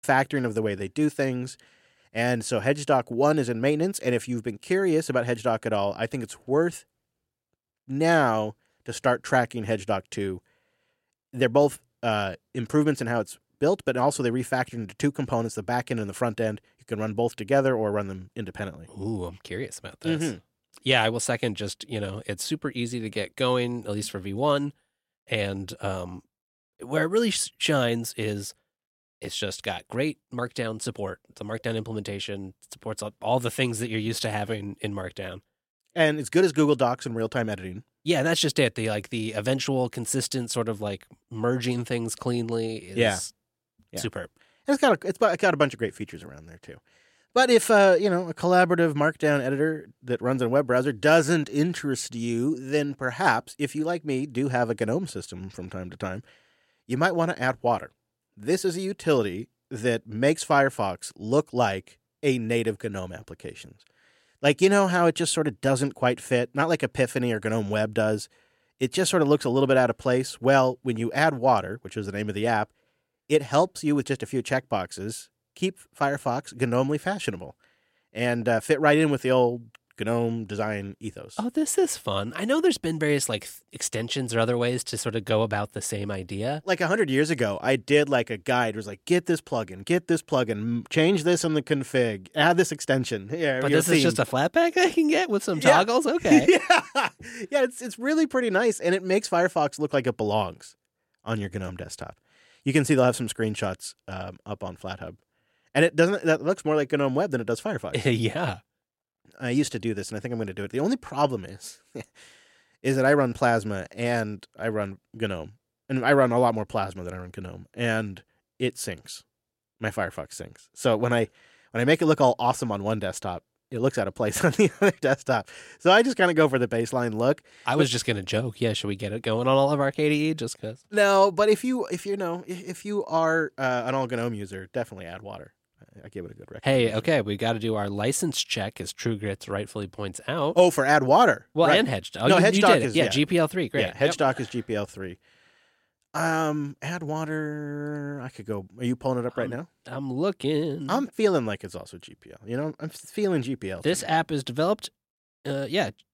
refactoring of the way they do things. And so HedgeDoc 1 is in maintenance. And if you've been curious about HedgeDoc at all, I think it's worth now to start tracking HedgeDoc 2. They're both improvements in how it's built, but also they refactored into two components, the back end and the front end. You can run both together or run them independently. Ooh, I'm curious about this. Yeah, I will second just, it's super easy to get going, at least for V1. And where it really shines is it's just got great Markdown support. It's a Markdown implementation. It supports all the things that you're used to having in Markdown. And it's good as Google Docs and real-time editing. Yeah, that's just it. The eventual consistent sort of like merging things cleanly is superb. And it's got a bunch of great features around there too. But if a collaborative Markdown editor that runs on a web browser doesn't interest you, then perhaps if you, like me, do have a GNOME system from time to time, you might want to add Water. This is a utility that makes Firefox look like a native GNOME application. Like, how it just sort of doesn't quite fit, not like Epiphany or GNOME Web does. It just sort of looks a little bit out of place. Well, when you add Water, which is the name of the app, it helps you with just a few checkboxes keep Firefox GNOMely fashionable and fit right in with the old GNOME design ethos. Oh, this is fun. I know there's been various extensions or other ways to sort of go about the same idea. Like 100 years ago, I did like a guide. It was like, get this plugin, change this in the config, add this extension. Yeah, but this is just a Flatpak I can get with some toggles? Okay. Yeah, it's really pretty nice, and it makes Firefox look like it belongs on your GNOME desktop. You can see they'll have some screenshots up on FlatHub. And that looks more like GNOME Web than it does Firefox. Yeah. I used to do this, and I think I'm going to do it. The only problem is that I run Plasma and I run GNOME. And I run a lot more Plasma than I run GNOME. And it syncs. My Firefox syncs. So when I make it look all awesome on one desktop, it looks out of place on the other desktop. So I just kind of go for the baseline look. I was just going to joke. Yeah, should we get it going on all of our KDE just because? No, but if you are an all GNOME user, definitely add Water. I give it a good recommendation. Hey, okay, we got to do our license check, as TrueGrits rightfully points out. Oh, for Add Water. Well, right. and HedgeDoc. No, you HedgeDoc did it. is GPL3. Great. Yeah, HedgeDoc is GPL3. Add Water. I could go. Are you pulling it up right now? I'm looking. I'm feeling like it's also GPL. I'm feeling GPL. This app is developed. GNU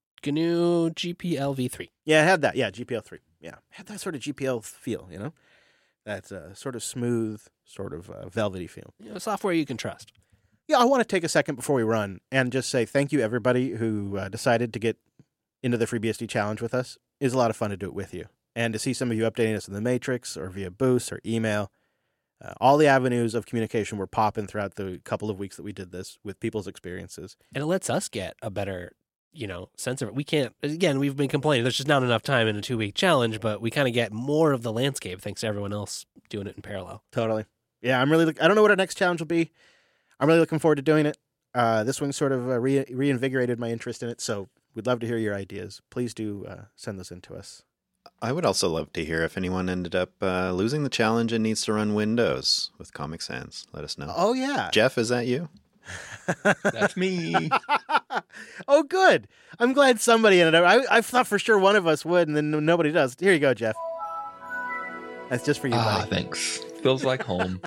GPL v3. Yeah, it had that. Yeah, GPL3. Yeah, it had that sort of GPL feel. That sort of smooth, sort of velvety feel. Software you can trust. Yeah, I want to take a second before we run and just say thank you, everybody who decided to get into the FreeBSD challenge with us. It was a lot of fun to do it with you. And to see some of you updating us in the Matrix or via Boost or email. All the avenues of communication were popping throughout the couple of weeks that we did this with people's experiences. And it lets us get a better, sense of it. We can't, again, we've been complaining, there's just not enough time in a 2-week challenge, but we kind of get more of the landscape thanks to everyone else doing it in parallel. Totally. Yeah, I don't know what our next challenge will be. I'm really looking forward to doing it. This one sort of reinvigorated my interest in it, so we'd love to hear your ideas. Please do send those in to us. I would also love to hear if anyone ended up losing the challenge and needs to run Windows with Comic Sans. Let us know. Oh, yeah. Jeff, is that you? That's me. Oh, good. I'm glad somebody ended up. I thought for sure one of us would, and then nobody does. Here you go, Jeff. That's just for you, buddy. Thanks. Feels like home.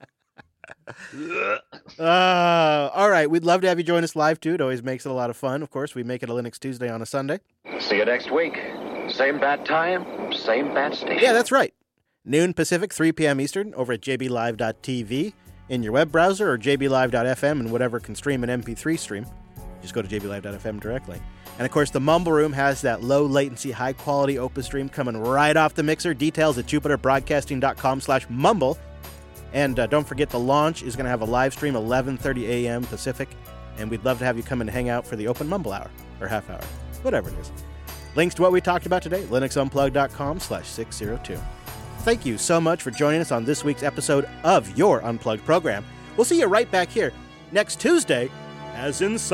All right. We'd love to have you join us live, too. It always makes it a lot of fun. Of course, we make it a Linux Tuesday on a Sunday. See you next week. Same bat time, same bat station. Yeah, that's right. Noon Pacific, 3 p.m. Eastern, over at jblive.tv in your web browser or jblive.fm and whatever can stream an MP3 stream. Just go to jblive.fm directly. And, of course, the Mumble Room has that low-latency, high-quality Opus stream coming right off the mixer. Details at jupiterbroadcasting.com/mumble. And don't forget, the launch is going to have a live stream 11:30 a.m. Pacific. And we'd love to have you come and hang out for the open Mumble hour, or half hour, whatever it is. Links to what we talked about today, linuxunplugged.com/602. Thank you so much for joining us on this week's episode of your Unplugged program. We'll see you right back here next Tuesday, as in